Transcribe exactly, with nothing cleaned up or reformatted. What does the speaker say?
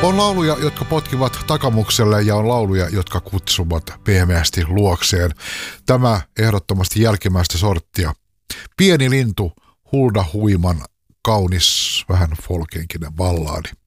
On lauluja, jotka potkivat takamukselle ja on lauluja, jotka kutsuvat pehmeästi luokseen. Tämä ehdottomasti jälkimmäistä sorttia. Pieni lintu, Hulda Huiman kaunis, vähän folkenkinen ballaadi.